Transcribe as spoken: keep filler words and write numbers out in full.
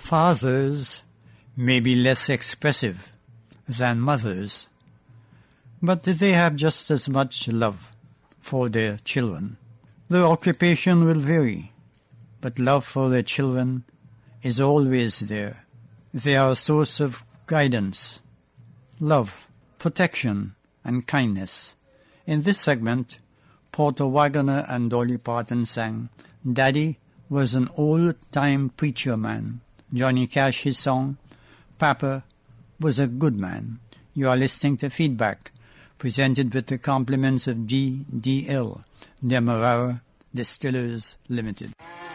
Fathers may be less expressive than mothers, but they have just as much love for their children. Their occupation will vary, but love for their children is always there. They are a source of guidance, love, protection, and kindness. In this segment, Porter Wagoner and Dolly Parton sang Daddy Was an Old-Time Preacher Man. Johnny Cash, his song, Papa Was a Good Man. You are listening to Feedback, presented with the compliments of D D L, Demerara Distillers Limited.